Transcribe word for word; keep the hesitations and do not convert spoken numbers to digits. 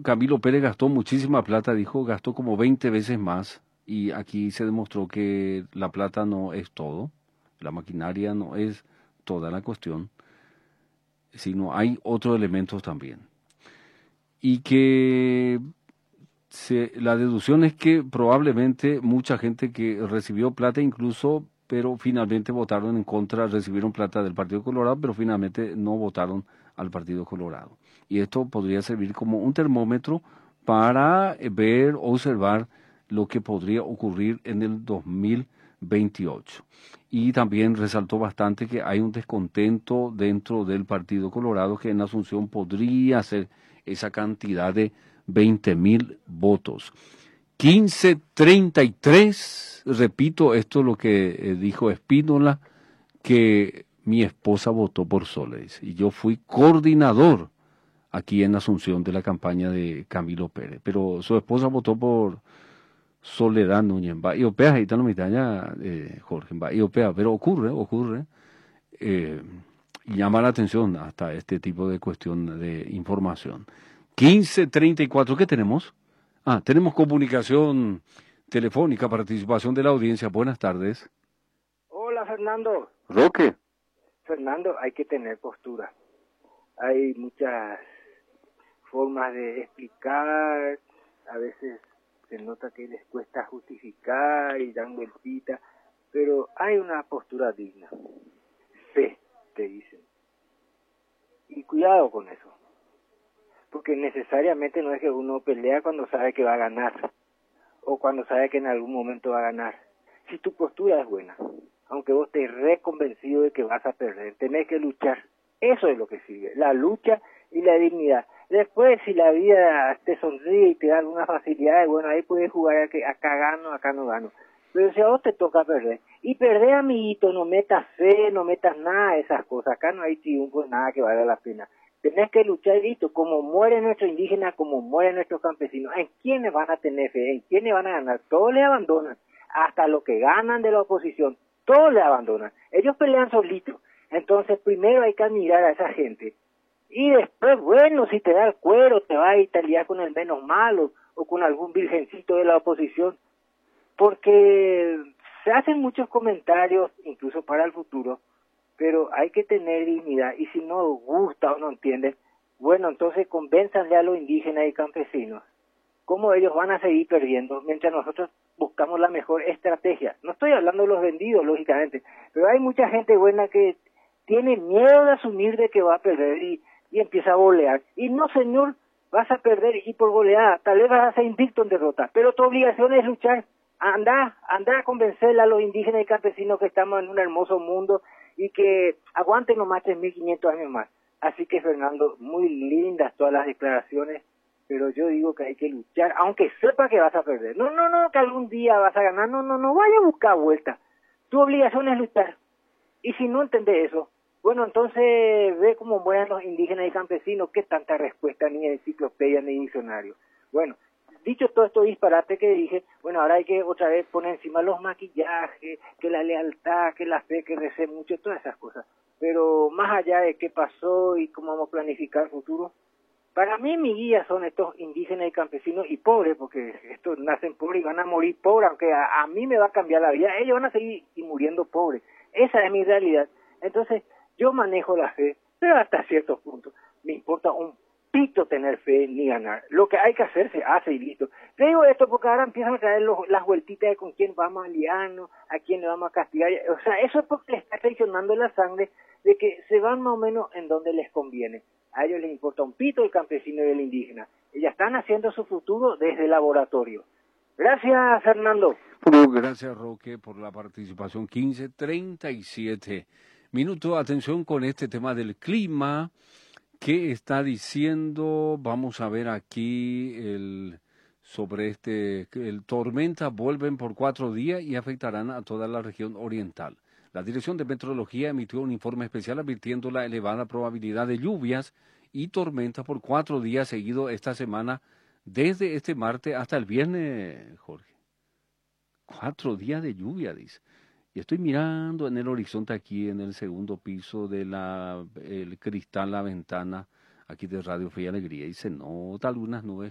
Camilo Pérez gastó muchísima plata, dijo, gastó como veinte veces más. Y aquí se demostró que la plata no es todo, la maquinaria no es toda la cuestión, sino hay otros elementos también. Y que se, la deducción es que probablemente mucha gente que recibió plata incluso, pero finalmente votaron en contra, recibieron plata del Partido Colorado, pero finalmente no votaron al Partido Colorado. Y esto podría servir como un termómetro para ver, observar lo que podría ocurrir en el dos mil veintiocho. Y también resaltó bastante que hay un descontento dentro del Partido Colorado que en Asunción podría ser esa cantidad de veinte mil votos. quince treinta y tres, repito, esto es lo que eh, dijo Espínola, que mi esposa votó por Soles y yo fui coordinador aquí en Asunción de la campaña de Camilo Pérez, pero su esposa votó por Soledad Núñez. Y opea, ahí está la mitad ya, eh, Jorge, y opea, pero ocurre, ocurre, eh, y llama la atención hasta este tipo de cuestión de información. quince treinta y cuatro, ¿qué tenemos? Ah, tenemos comunicación telefónica, participación de la audiencia. Buenas tardes. Hola, Fernando. Roque. Fernando, hay que tener postura. Hay muchas formas de explicar, a veces se nota que les cuesta justificar y dan vueltitas, pero hay una postura digna. Fe, te dicen. Y cuidado con eso, porque necesariamente no es que uno pelea cuando sabe que va a ganar, o cuando sabe que en algún momento va a ganar. Si tu postura es buena, aunque vos estés reconvencido de que vas a perder, tenés que luchar. Eso es lo que sigue, la lucha y la dignidad. Después, si la vida te sonríe y te da algunas facilidades, bueno, ahí puedes jugar a que acá gano, acá no gano. Pero si a vos te toca perder, y perder, amiguito, no metas fe, no metas nada de esas cosas. Acá no hay triunfo, nada que valga la pena. Tenés que luchar, listo, como muere nuestro indígena, como mueren nuestros campesinos. ¿En quiénes van a tener fe? ¿En quiénes van a ganar? Todos le abandonan. Hasta lo que ganan de la oposición, todos le abandonan. Ellos pelean solitos. Entonces, primero hay que admirar a esa gente. Y después, bueno, si te da el cuero, te vas a italiar con el menos malo o con algún virgencito de la oposición. Porque se hacen muchos comentarios, incluso para el futuro, pero hay que tener dignidad. Y si no gusta o no entiende, bueno, entonces convénzanle a los indígenas y campesinos cómo ellos van a seguir perdiendo mientras nosotros buscamos la mejor estrategia. No estoy hablando de los vendidos, lógicamente, pero hay mucha gente buena que tiene miedo de asumir de que va a perder y, y empieza a golear. Y no, señor, vas a perder y por goleada, tal vez vas a ser invicto en derrota, pero tu obligación es luchar. Anda, anda a convencer a los indígenas y campesinos que estamos en un hermoso mundo y que aguanten nomás tres mil quinientos años más. Así que, Fernando, muy lindas todas las declaraciones, pero yo digo que hay que luchar, aunque sepa que vas a perder. No, no, no, que algún día vas a ganar, no, no, no, vaya a buscar vuelta. Tu obligación es luchar. Y si no entendés eso, bueno, entonces ve cómo mueren los indígenas y campesinos, que tanta respuesta ni enciclopedia ni diccionario. Bueno, dicho todo esto disparate que dije, bueno, ahora hay que otra vez poner encima los maquillajes, que la lealtad, que la fe, que recé mucho, todas esas cosas. Pero más allá de qué pasó y cómo vamos a planificar el futuro, para mí mi guía son estos indígenas y campesinos y pobres, porque estos nacen pobres y van a morir pobres, aunque a, a mí me va a cambiar la vida, ellos van a seguir y muriendo pobres. Esa es mi realidad. Entonces, yo manejo la fe, pero hasta cierto punto. Me importa un pito tener fe ni ganar. Lo que hay que hacer se hace y listo. Te digo esto porque ahora empiezan a traer los, las vueltitas de con quién vamos a liarnos, a quién le vamos a castigar. O sea, eso es porque les está traicionando la sangre de que se van más o menos en donde les conviene. A ellos les importa un pito el campesino y el indígena. Ellos están haciendo su futuro desde el laboratorio. Gracias, Fernando. Bueno, gracias, Roque, por la participación. quince treinta y siete minutos. Atención con este tema del clima. ¿Qué está diciendo? Vamos a ver aquí el sobre este, el tormenta vuelven por cuatro días y afectarán a toda la región oriental. La Dirección de Meteorología emitió un informe especial advirtiendo la elevada probabilidad de lluvias y tormentas por cuatro días seguidos esta semana, desde este martes hasta el viernes, Jorge. Cuatro días de lluvia, dice. Y estoy mirando en el horizonte aquí en el segundo piso de la el cristal, la ventana aquí de Radio Fe y Alegría, y se nota algunas nubes